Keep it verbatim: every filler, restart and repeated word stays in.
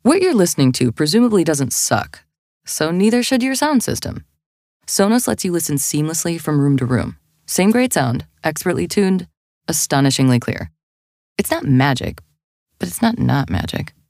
What you're listening to presumably doesn't suck, so neither should your sound system. Sonos lets you listen seamlessly from room to room. Same great sound, expertly tuned, astonishingly clear. It's not magic, but it's not not magic.